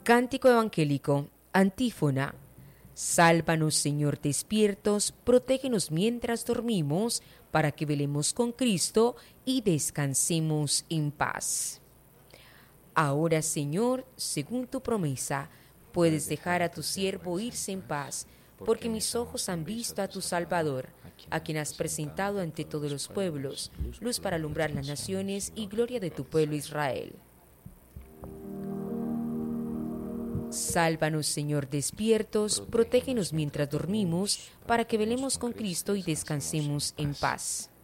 Cántico evangélico, antífona. Sálvanos, Señor, despiertos, protégenos mientras dormimos, para que velemos con Cristo y descansemos en paz. Ahora, Señor, según tu promesa, puedes dejar a tu siervo irse en paz, porque mis ojos han visto a tu Salvador, a quien has presentado ante todos los pueblos, luz para alumbrar las naciones y gloria de tu pueblo Israel. Sálvanos, Señor, despiertos, protégenos mientras dormimos, para que velemos con Cristo y descansemos en paz.